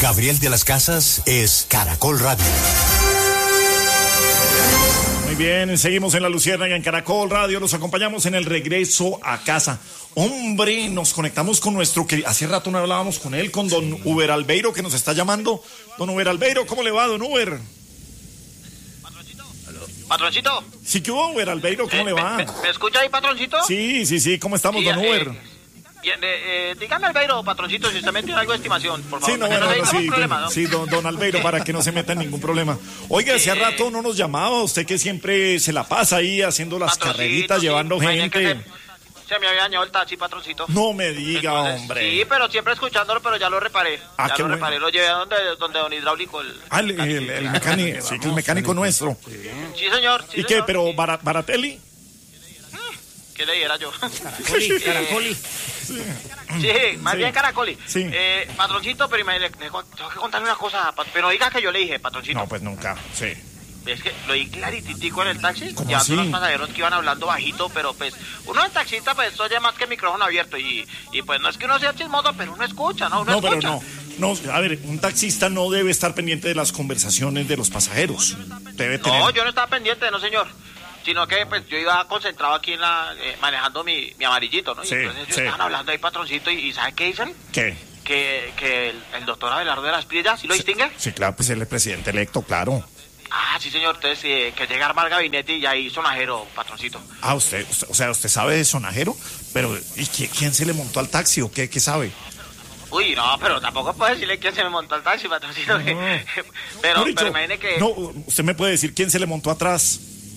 Gabriel de las Casas es Caracol Radio. Muy bien, seguimos en La Luciérnaga en Caracol Radio, los acompañamos en el regreso a casa. Hombre, nos conectamos con nuestro que hace rato no hablábamos con él, con don Uber Albeiro, que nos está llamando. Don Uber Albeiro, ¿cómo le va, don Uber? ¿Patroncito? Sí, ¿qué hubo, Uber Albeiro? ¿Cómo le va? ¿Me escucha ahí, patroncito? Sí, ¿cómo estamos, Sí, don Uber? Bien, dígame, Albeiro, patroncito, si usted me tiene algo de estimación, por favor. Sí, no, bueno, no sí, problema, ¿no? sí, don Albeiro, para que no se meta en ningún problema. Oiga, hace rato no nos llamaba, usted que siempre se la pasa ahí haciendo las carreritas, sí, llevando gente. Se me había dañado el taxi, patroncito. No me diga, hombre. Sí, pero siempre escuchándolo, pero ya lo reparé. Qué bueno. Lo llevé a donde don Hidráulico. El mecánico, sí, el mecánico nuestro. Sí, señor. ¿Y qué, pero Baratelli? ¿Qué le diera yo? Caracoli. Sí, más bien Caracoli. Sí. Patroncito, pero tengo que contarle una cosa, pero diga que yo le dije, patroncito. No, pues nunca, sí. Es que lo oí clarititico en el taxi, ¿Cómo llevando así? unos pasajeros que iban hablando bajito, pero pues uno en taxista pues oye más que el micrófono abierto y pues no es que uno sea chismoso, pero uno escucha, ¿no? Uno escucha. Pero no, a ver, un taxista no debe estar pendiente de las conversaciones de los pasajeros. Debe tener... No, yo no estaba pendiente, no señor. Sino que pues yo iba concentrado aquí manejando mi amarillito, ¿no? Y sí, entonces yo estaban hablando ahí, patroncito, y ¿sabe qué dicen? ¿Qué? Que el doctor Abelardo de las Pillas, ¿sí lo distingue? Sí, claro, pues él es presidente electo, claro. Ah, sí, señor. Entonces, que llega a armar gabinete y ahí sonajero, patroncito. Ah, usted sabe de sonajero, pero ¿y quién se le montó al taxi o qué sabe? Uy, no, pero tampoco puedo decirle quién se me montó al taxi, patroncito. No. Pero imagine que... No, usted me puede decir quién se le montó atrás.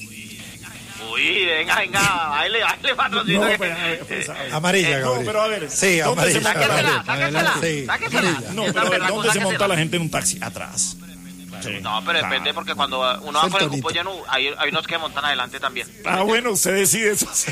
Uy, venga, baile, patroncito. No, pues, amarilla, no, Gabriel. pero a ver. Sí, amarilla. Sáquesela. Sí, Sáquesela. No, pero ¿dónde se monta la gente en un taxi? Atrás. Sí. No, pero depende porque cuando uno va con el cupo lleno, hay unos que montan adelante también. Ah, bueno, usted decide eso. Sí.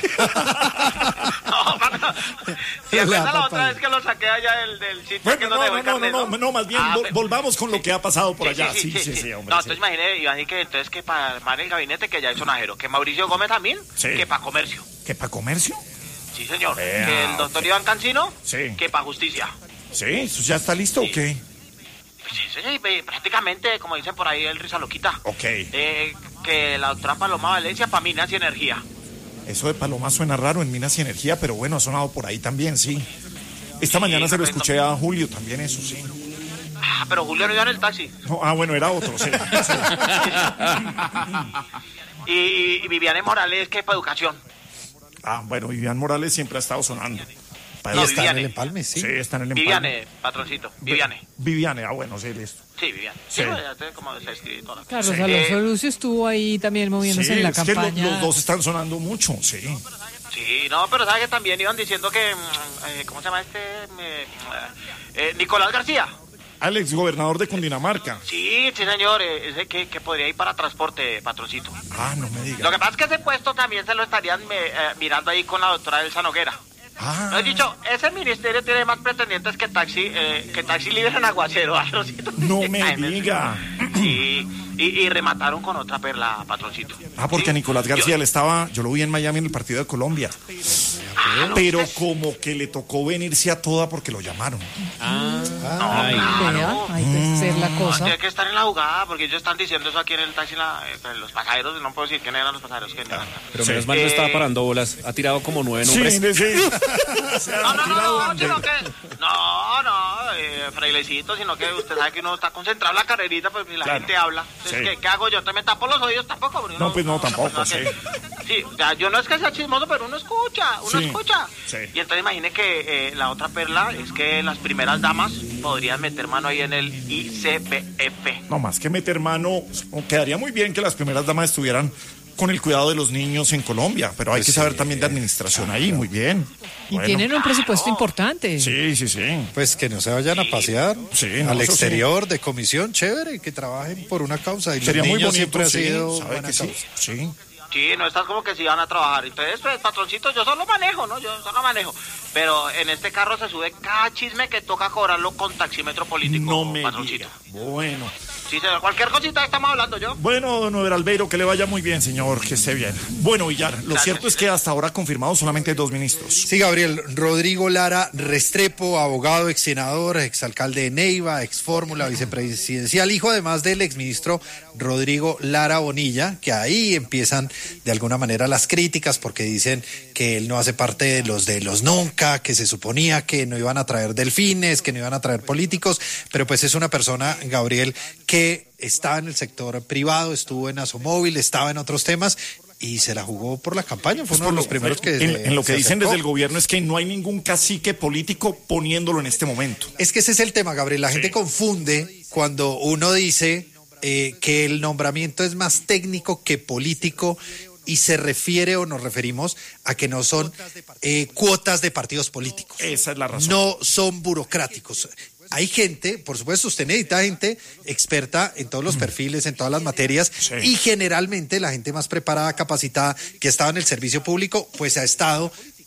No, si acuerda la otra vez que lo saqué allá del sitio que no dejó el carnet, no, más bien volvamos con lo que ha pasado por allá. Sí, hombre. No, entonces imaginé, Iván, y que entonces que para armar el gabinete que ya es sonajero, que Mauricio Gómez también, que para comercio. ¿Que para comercio? Sí, señor. Que el doctor Iván Cancino, que para justicia. Sí, ¿eso ya está listo o qué? Sí, prácticamente, como dicen por ahí, el risa loquita. Ok. Que la doctora Paloma Valencia para Minas y Energía. Eso de Paloma suena raro en Minas y Energía, pero bueno, ha sonado por ahí también, sí. Esta mañana se lo escuché a Julio también, eso sí. Ah, pero Julio no iba en el taxi. No, bueno, era otro, sí. Y Viviane Morales, que para educación. Ah, bueno, Viviane Morales siempre ha estado sonando. Y está en el empalme, sí. Sí, está en el empalme. Viviane, patroncito, Viviane. Viviane, bueno, sí, listo. Sí, Viviane. Sí. Como se escribe toda. Carlos Alonso Lucio estuvo ahí también moviéndose en la campaña. Que los dos están sonando mucho, sí. Sí, no, pero ¿sabes que también iban diciendo que, ¿cómo se llama Nicolás García? Al exgobernador de Cundinamarca. Sí, señor, ese que podría ir para transporte, patroncito. Ah, no me digas. Lo que pasa es que ese puesto también se lo estarían mirando ahí con la doctora Elsa Noguera. Ah. Lo he dicho, ese ministerio tiene más pretendientes que taxi libre en Aguacero. No me diga. Sí, y remataron con otra perla, patroncito. Ah, porque a Nicolás García yo lo vi en Miami en el partido de Colombia. Pero como que le tocó venirse a toda porque lo llamaron. Ahí puede ser la cosa. Tiene que estar en la jugada porque ellos están diciendo eso aquí en el taxi, los pasajeros, no puedo decir quién eran los pasajeros. Pero menos mal no estaba parando bolas, ha tirado como 9 nombres. Sí. Frailecito, sino que usted sabe que uno está concentrado en la carrerita, pues y la gente habla. Entonces, ¿qué hago yo? ¿Te me tapo los oídos tampoco? No, pues no, tampoco, sí. Sí, o sea, yo no es que sea chismoso, pero uno escucha. Sí. Y entonces imagine que la otra perla es que las primeras damas podrían meter mano ahí en el ICBF. No, más que meter mano, quedaría muy bien que las primeras damas estuvieran con el cuidado de los niños en Colombia, pero hay que saber también de administración ahí, muy bien. Y tienen un presupuesto importante. Sí. Pues que no se vayan a pasear al eso exterior de comisión, chévere, que trabajen por una causa. Y sería los muy niños bonito, siempre ha sido ¿sabe buena que causa. Sí. Sí, no estás como que si van a trabajar. Entonces, pues, patroncito, yo solo manejo, ¿no? Pero en este carro se sube cada chisme que toca cobrarlo con taxímetro político, No me patroncito. diga. Bueno. Sí, señor, cualquier cosita estamos hablando yo. Bueno, don Uberalbeiro, que le vaya muy bien, señor, que esté bien. Bueno, Villar, lo cierto es que hasta ahora ha confirmado solamente 2 ministros. Sí, Gabriel, Rodrigo Lara Restrepo, abogado, ex senador, ex alcalde de Neiva, ex fórmula vicepresidencial, hijo además del exministro Rodrigo Lara Bonilla, que ahí empiezan de alguna manera las críticas porque dicen que él no hace parte de los nunca, que se suponía que no iban a traer delfines, que no iban a traer políticos, pero pues es una persona, Gabriel, que estaba en el sector privado, estuvo en Asomóvil, estaba en otros temas y se la jugó por la campaña, fue uno de los primeros que en lo que dicen desde el gobierno es que no hay ningún cacique político poniéndolo en este momento. Es que ese es el tema, Gabriel, la gente confunde cuando uno dice que el nombramiento es más técnico que político y se refiere o nos referimos a que no son cuotas de partidos políticos. Esa es la razón. No son burocráticos. Hay gente, por supuesto, usted necesita gente experta en todos los perfiles, en todas las materias, sí. Y generalmente la gente más preparada, capacitada, que estaba en el servicio público, pues ha estado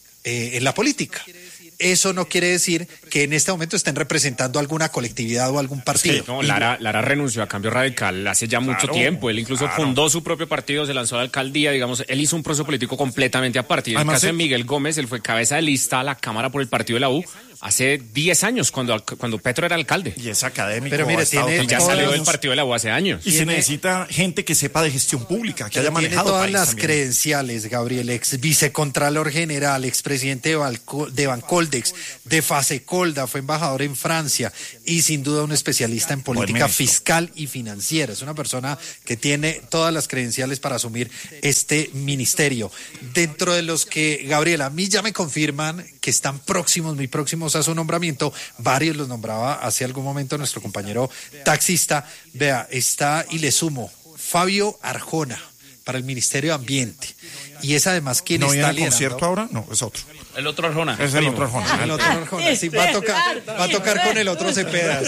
en la política. Eso no quiere decir que en este momento estén representando alguna colectividad o algún partido. Sí, no, Lara renunció a Cambio Radical hace ya mucho tiempo. Él incluso fundó su propio partido, se lanzó a la alcaldía, digamos, él hizo un proceso político completamente aparte. Y en el caso de Miguel Gómez, él fue cabeza de lista a la Cámara por el partido de la U hace 10 años, cuando Petro era alcalde. Y es académico. Pero mire, y ya salió del partido de la U hace años. Y se necesita gente que sepa de gestión pública, que haya manejado tiene todas las también. credenciales, Gabriel, ex vicecontralor general, expresidente de Bancoldex, de Fasecolda, fue embajador en Francia y sin duda un especialista en política fiscal y financiera. Es una persona que tiene todas las credenciales para asumir este ministerio. Dentro de los que, Gabriel, a mí ya me confirman que están muy próximos a su nombramiento, varios los nombraba hace algún momento nuestro compañero taxista. Vea, está, y le sumo, Fabio Arjona para el Ministerio de Ambiente, y es además quien ¿No está liderando? ¿No concierto ahora? No, es otro. El otro Arjona. Es el otro Arjona. El otro Arjona, sí, va a tocar con el otro Cepeda.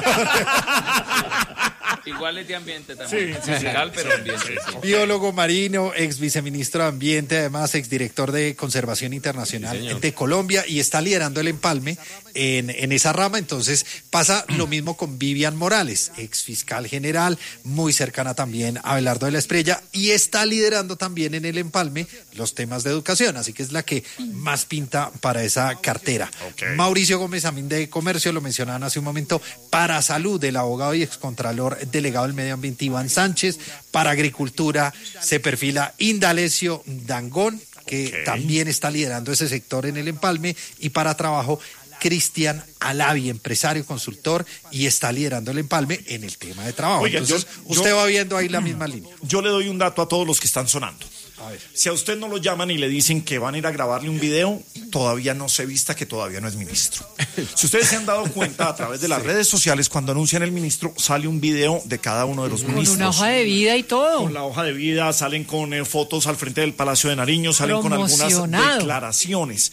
Igual es de ambiente también. Sí, musical, pero ambiente. Sí. Biólogo marino, ex viceministro de Ambiente, además ex director de Conservación Internacional de Colombia, y está liderando el empalme en esa rama. Entonces pasa lo mismo con Vivian Morales, ex fiscal general, muy cercana también a Abelardo de la Espriella, y está liderando también en el empalme los temas de educación, así que es la que más pinta para esa cartera. Okay. Mauricio Gómez, también de Comercio, lo mencionaban hace un momento. Para Salud, el abogado y excontralor delegado del Medio Ambiente Iván Sánchez. Para Agricultura se perfila Indalecio Dangón, que también está liderando ese sector en el empalme. Y para Trabajo, Cristian Alavi, empresario, consultor, y está liderando el empalme en el tema de trabajo. Oiga, entonces, usted va viendo ahí la misma línea. Yo le doy un dato a todos los que están sonando. A ver. Si a usted no lo llaman y le dicen que van a ir a grabarle un video, todavía no se vista que todavía no es ministro. Si ustedes se han dado cuenta a través de las redes sociales, cuando anuncian el ministro, sale un video de cada uno de los ministros. Con una hoja de vida y todo. Con la hoja de vida, salen con fotos al frente del Palacio de Nariño, salen con algunas declaraciones.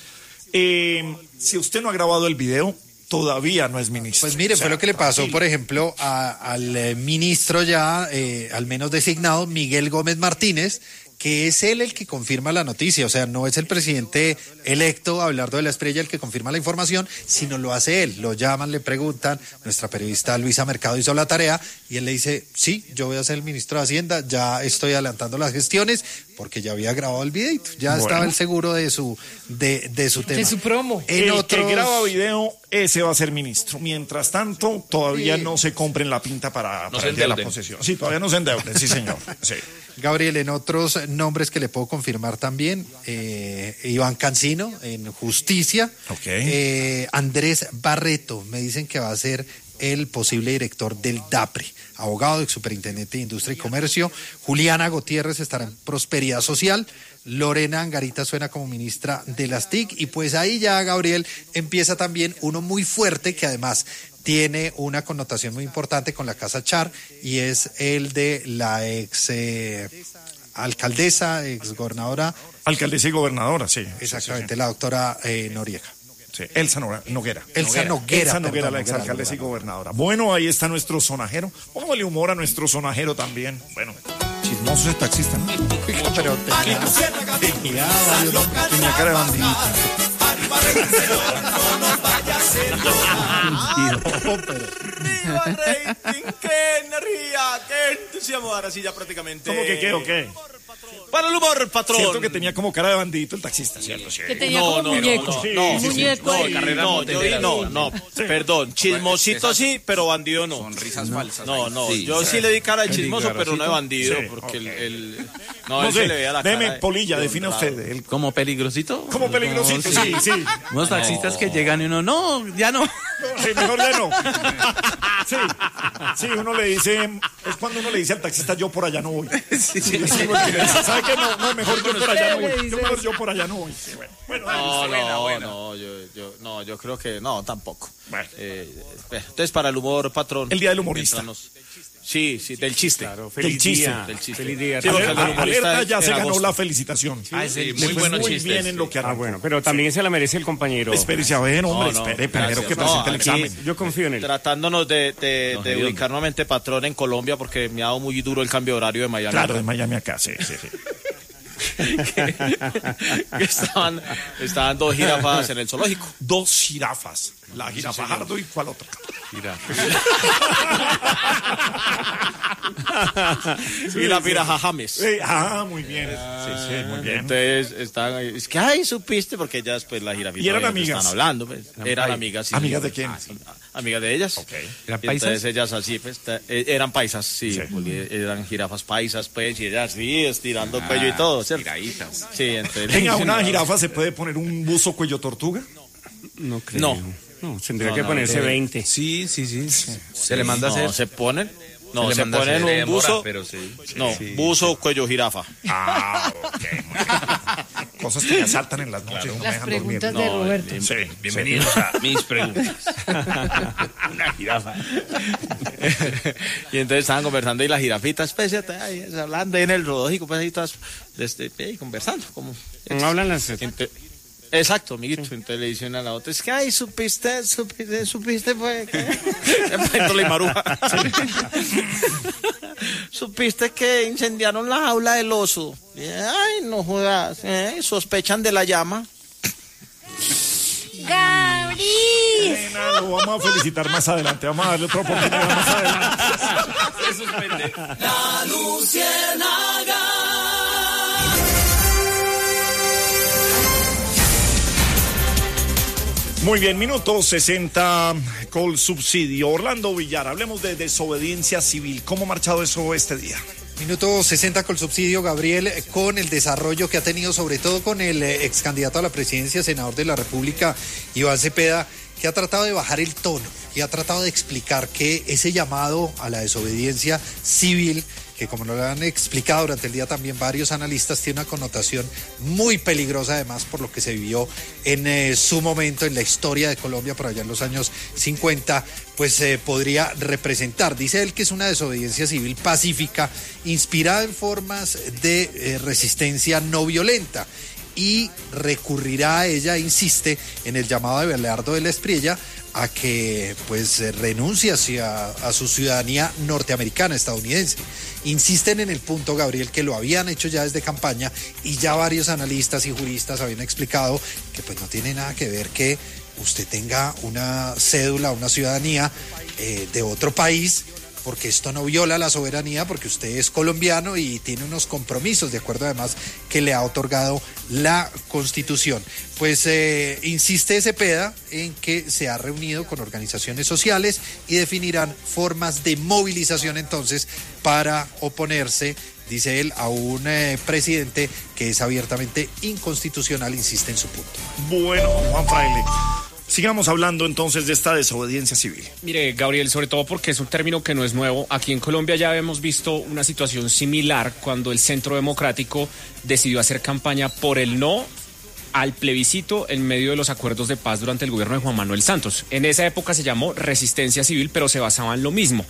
Si usted no ha grabado el video, todavía no es ministro. Pues mire, fue lo que le pasó, por ejemplo, al ministro ya, al menos designado, Miguel Gómez Martínez, que es él el que confirma la noticia. O sea, no es el presidente electo, Abelardo de la Espriella, el que confirma la información, sino lo hace él. Lo llaman, le preguntan, nuestra periodista Luisa Mercado hizo la tarea y él le dice, sí, yo voy a ser el ministro de Hacienda, ya estoy adelantando las gestiones, porque ya había grabado el videito, ya estaba el seguro de su tema. De su promo. El que graba video, ese va a ser ministro. Mientras tanto, todavía no se compren la pinta para el día de la posesión. Sí, todavía no se endeuden, sí señor. Sí. Gabriel, en otros nombres que le puedo confirmar también, Iván Cancino en Justicia, Andrés Barreto, me dicen que va a ser el posible director del DAPRE, abogado, ex superintendente de Industria y Comercio. Juliana Gutiérrez estará en Prosperidad Social. Lorena Angarita suena como ministra de las TIC, y pues ahí ya, Gabriel, empieza también uno muy fuerte que además tiene una connotación muy importante con la Casa Char, y es el de la ex alcaldesa, ex gobernadora. Alcaldesa y gobernadora, sí. Exactamente, sí. La doctora Noriega. Sí, Elsa Noguera. Elsa Noguera, la exalcaldesa y gobernadora. Bueno, ahí está nuestro sonajero. Póngale humor a nuestro sonajero también. Bueno, chismoso ese taxista, ¿no? Pero tenía cara de bandido. rating, qué energía, qué entusiasmo. Ahora sí, ya prácticamente. ¿Cómo que qué o qué? Para el humor, patrón. Siento que tenía como cara de bandito el taxista, ¿cierto? Sí. Que tenía como muñeco. No, perdón, chismosito sí, pero bandido no. Sonrisas falsas. Yo sí le di cara de chismoso, pero no de bandido, porque él no se le veía la cara. Deme, Polilla, define usted. ¿Como peligrosito? Como peligrosito, sí. Unos taxistas que llegan y uno, no, ya no. Sí, mejor ya no. Sí, uno le dice, es cuando uno le dice al taxista, yo por allá no voy. Sí, ¿sabe qué? No, mejor yo por allá no voy. Yo por allá no voy. No, yo creo que no, tampoco. Bueno. Entonces, para el humor, patrón. El día del humorista. Sí, del chiste. Claro, feliz día. Feliz día. Sí, Alerta ya se ganó la felicitación. Sí, muy buenos chistes. Bien en lo que arrancó. Bueno, pero también se la merece el compañero. Espérese a ver, hombre, espere primero que presente el examen. Yo confío en él. Tratándonos de ubicar nuevamente, patrón, en Colombia, porque me ha dado muy duro el cambio de horario de Miami. Claro, de Miami acá, sí. que estaban 2 jirafas en el zoológico. 2 jirafas. La jirafa Jardo y ¿cuál otra? Y la piraja James. Muy bien. Muy bien. Entonces estaban ahí. Es que, supiste, porque ellas, pues, la jirafita. ¿Y eran amigas? Estaban hablando, pues. Eran amigas. Sí. ¿Amigas de quién? Amigas de ellas. Okay. ¿Eran paisas? Entonces ellas así, pues, eran paisas, sí. Eran jirafas paisas, pues, y ellas sí, estirando el cuello y todo, ¿cierto? Tiraditas. Sí, entonces. Venga, ¿una jirafa se puede poner un buzo cuello tortuga? No creo. No, tendría que ponerse 20. Sí. Se le manda a hacer. No, se ponen. No, se se ponen un buzo. Pero sí. No, buzo, cuello, jirafa. Ok. Cosas que me asaltan en las noches. Claro. No me Las dejan preguntas dormir. de Roberto. Bienvenidos a mis preguntas. Una jirafa. Y entonces estaban conversando y las jirafitas, pues, ahí, hablando ahí en el zoológico, pues ahí todas conversando. Como, hablan las. Exacto, amiguito. Entonces le dicen a la otra, es que, supiste, pues, ¿qué? La maruja. Supiste que incendiaron la jaula del oso. Ay, no jodas, sospechan de la llama. ¡Gabriel! Lo vamos a felicitar más adelante. Vamos a darle otra oportunidad más adelante. Se suspende. La Luciérnaga. Muy bien, minuto 60 con subsidio. Orlando Villar, hablemos de desobediencia civil. ¿Cómo ha marchado eso este día? Minuto 60 con subsidio, Gabriel, con el desarrollo que ha tenido, sobre todo con el ex candidato a la presidencia, senador de la República, Iván Cepeda, que ha tratado de bajar el tono y ha tratado de explicar que ese llamado a la desobediencia civil, que como lo han explicado durante el día también varios analistas, tiene una connotación muy peligrosa, además por lo que se vivió en su momento en la historia de Colombia por allá en los años 50, pues podría representar, dice él, que es una desobediencia civil pacífica, inspirada en formas de resistencia no violenta, y recurrirá a ella, insiste, en el llamado de Belardo de la Espriella a que pues renuncie a su ciudadanía norteamericana, estadounidense. Insisten en el punto, Gabriel, que lo habían hecho ya desde campaña y ya varios analistas y juristas habían explicado que pues no tiene nada que ver que usted tenga una cédula, una ciudadanía de otro país, porque esto no viola la soberanía, porque usted es colombiano y tiene unos compromisos, de acuerdo además que le ha otorgado la Constitución. Pues insiste Cepeda en que se ha reunido con organizaciones sociales y definirán formas de movilización entonces para oponerse, dice él, a un presidente que es abiertamente inconstitucional, insiste en su punto. Bueno, Juan Fraile, sigamos hablando entonces de esta desobediencia civil. Mire, Gabriel, sobre todo porque es un término que no es nuevo. Aquí en Colombia ya hemos visto una situación similar cuando el Centro Democrático decidió hacer campaña por el no al plebiscito en medio de los acuerdos de paz durante el gobierno de Juan Manuel Santos. En esa época se llamó resistencia civil, pero se basaba en lo mismo.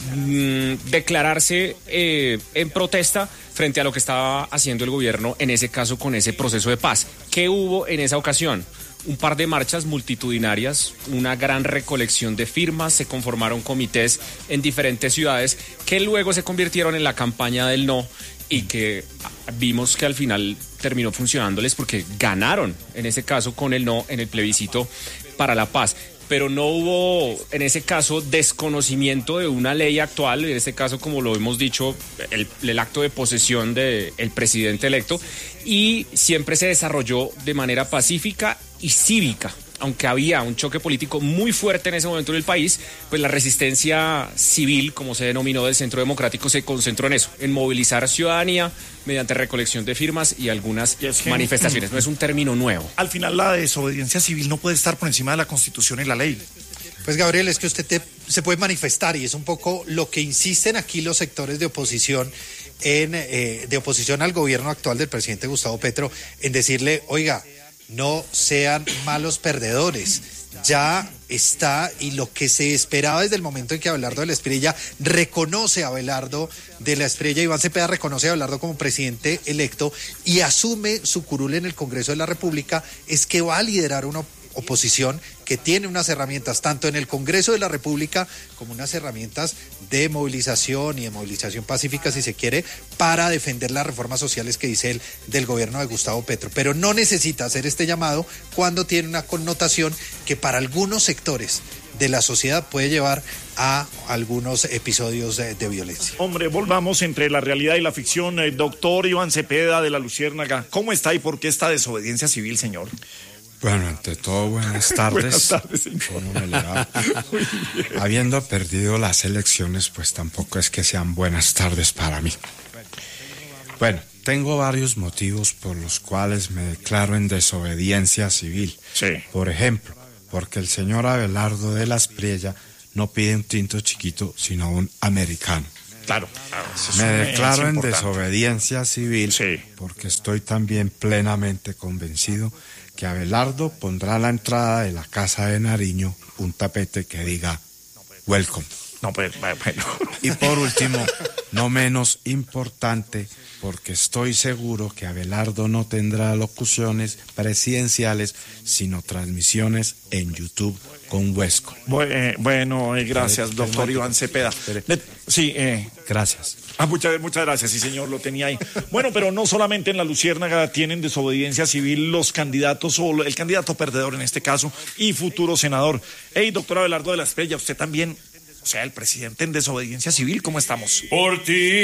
Declararse en protesta frente a lo que estaba haciendo el gobierno, en ese caso con ese proceso de paz. ¿Qué hubo en esa ocasión? Un par de marchas multitudinarias, una gran recolección de firmas, se conformaron comités en diferentes ciudades que luego se convirtieron en la campaña del no y que vimos que al final terminó funcionándoles porque ganaron, en ese caso con el no en el plebiscito para la paz. Pero no hubo, en ese caso, desconocimiento de una ley actual, en este caso, como lo hemos dicho, el acto de posesión del presidente electo, y siempre se desarrolló de manera pacífica y cívica. Aunque había un choque político muy fuerte en ese momento en el país, pues la resistencia civil, como se denominó del Centro Democrático, se concentró en eso, en movilizar ciudadanía mediante recolección de firmas y algunas manifestaciones. No es un término nuevo. Al final, la desobediencia civil no puede estar por encima de la Constitución y la ley. Pues, Gabriel, es que usted se puede manifestar, y es un poco lo que insisten aquí los sectores de oposición de oposición al gobierno actual del presidente Gustavo Petro, en decirle, oiga, no sean malos perdedores. Ya está, y lo que se esperaba desde el momento en que Abelardo de la Espriella reconoce a Abelardo de la Espriella, Iván Cepeda reconoce a Abelardo como presidente electo y asume su curul en el Congreso de la República, es que va a liderar una oposición que tiene unas herramientas tanto en el Congreso de la República como unas herramientas de movilización y de movilización pacífica, si se quiere, para defender las reformas sociales que dice él del gobierno de Gustavo Petro. Pero no necesita hacer este llamado cuando tiene una connotación que para algunos sectores de la sociedad puede llevar a algunos episodios de violencia. Hombre, volvamos entre la realidad y la ficción. Doctor Iván Cepeda de la Luciérnaga, ¿cómo está y por qué esta desobediencia civil, señor? Bueno, ante todo, buenas tardes. Buenas tardes, señor. ¿Cómo me le va? Habiendo perdido las elecciones, pues tampoco es que sean buenas tardes para mí. Bueno, tengo varios motivos por los cuales me declaro en desobediencia civil. Sí. Por ejemplo, porque el señor Abelardo de la Espriella no pide un tinto chiquito, sino un americano. Claro. Me declaro en desobediencia civil, sí, porque estoy también plenamente convencido que Abelardo pondrá a la entrada de la Casa de Nariño un tapete que diga welcome. No, pues, bueno. Y por último, no menos importante, porque estoy seguro que Abelardo no tendrá locuciones presidenciales, sino transmisiones en YouTube con Huesco. Bueno, gracias, doctor Iván Cepeda. Sí, gracias. Muchas gracias, sí, señor, lo tenía ahí. Bueno, pero no solamente en la Luciérnaga tienen desobediencia civil los candidatos, o el candidato perdedor en este caso, y futuro senador. Hey, doctor Abelardo de la Espriella, usted también, o sea, el presidente en desobediencia civil, ¿cómo estamos? Por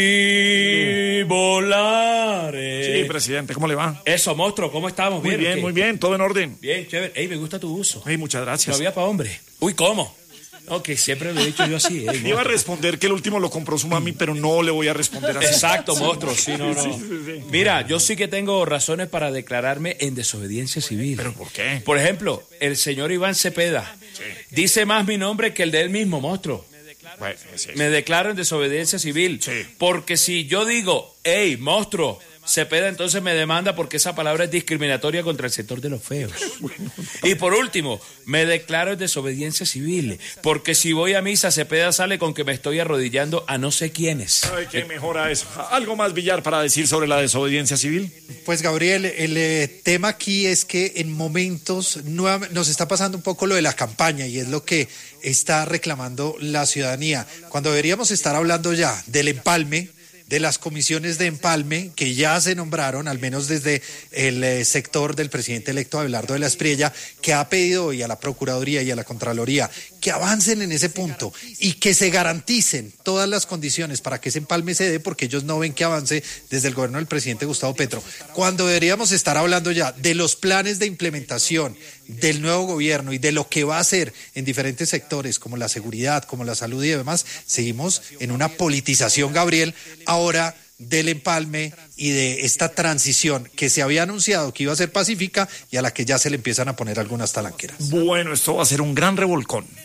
ti volaré. Sí, presidente, ¿cómo le va? Eso, monstruo, ¿cómo estamos? Muy bien, todo en orden. Bien, chévere. Ey, me gusta tu uso. Hey, muchas gracias. Todavía para hombre. Uy, ¿cómo? No, que siempre lo he dicho yo así. Iba a responder que el último lo compró su mami, pero no le voy a responder así. Exacto, monstruo, sí, no. Sí. Mira, yo sí que tengo razones para declararme en desobediencia civil. ¿Pero por qué? Por ejemplo, el señor Iván Cepeda dice más mi nombre que el de él mismo, monstruo. Bueno, sí. Me declaro en desobediencia civil. Sí. Porque si yo digo, hey, monstruo, Cepeda entonces me demanda porque esa palabra es discriminatoria contra el sector de los feos. Y por último, me declaro en desobediencia civil, porque si voy a misa, Cepeda sale con que me estoy arrodillando a no sé quiénes. Ay, qué mejora eso. ¿Algo más, Villar, para decir sobre la desobediencia civil? Pues, Gabriel, el tema aquí es que en momentos nos está pasando un poco lo de la campaña, y es lo que está reclamando la ciudadanía, cuando deberíamos estar hablando ya del empalme, de las comisiones de empalme que ya se nombraron, al menos desde el sector del presidente electo Abelardo de la Espriella, que ha pedido hoy a la Procuraduría y a la Contraloría que avancen en ese punto y que se garanticen todas las condiciones para que ese empalme se dé, porque ellos no ven que avance desde el gobierno del presidente Gustavo Petro. Cuando deberíamos estar hablando ya de los planes de implementación del nuevo gobierno y de lo que va a hacer en diferentes sectores como la seguridad, como la salud y demás, seguimos en una politización, Gabriel, ahora del empalme y de esta transición que se había anunciado que iba a ser pacífica y a la que ya se le empiezan a poner algunas talanqueras. Bueno, esto va a ser un gran revolcón.